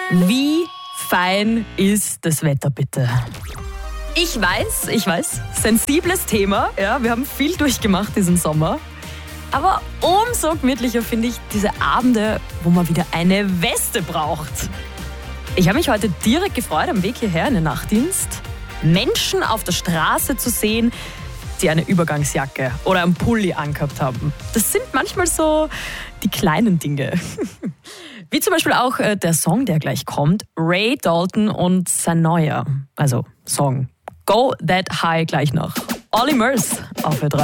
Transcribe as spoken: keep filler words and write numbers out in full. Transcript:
Wie fein ist das Wetter bitte? Ich weiß, ich weiß, sensibles Thema. Ja, wir haben viel durchgemacht diesen Sommer. Aber umso gemütlicher finde ich diese Abende, wo man wieder eine Weste braucht. Ich habe mich heute direkt gefreut, am Weg hierher in den Nachtdienst, Menschen auf der Straße zu sehen, die eine Übergangsjacke oder einen Pulli angehabt haben. Das sind manchmal so die kleinen Dinge. Wie zum Beispiel auch äh, der Song, der gleich kommt, Ray Dalton und sein neuer, also Song, Go That High gleich noch. Olly Murs auf Ö drei.